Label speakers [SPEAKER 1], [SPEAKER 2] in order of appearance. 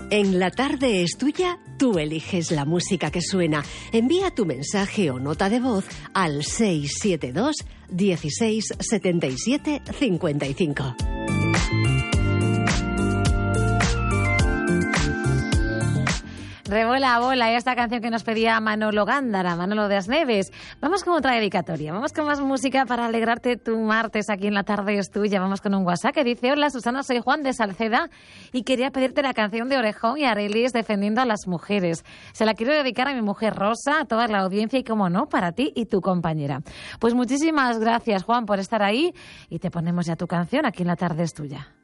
[SPEAKER 1] En La Tarde es Tuya, tú eliges la música que suena. Envía tu mensaje o nota de voz al 672 16 77 55.
[SPEAKER 2] Revuela a bola, esta canción que nos pedía Manolo Gándara, Manolo de Asneves. Vamos con otra dedicatoria, vamos con más música para alegrarte tu martes aquí en La Tarde es Tuya. Vamos con un WhatsApp que dice: hola Susana, soy Juan de Salceda y quería pedirte la canción de Orejón y Arelis defendiendo a las mujeres. Se la quiero dedicar a mi mujer Rosa, a toda la audiencia y, como no, para ti y tu compañera. Pues muchísimas gracias, Juan, por estar ahí y te ponemos ya tu canción aquí en La Tarde es Tuya.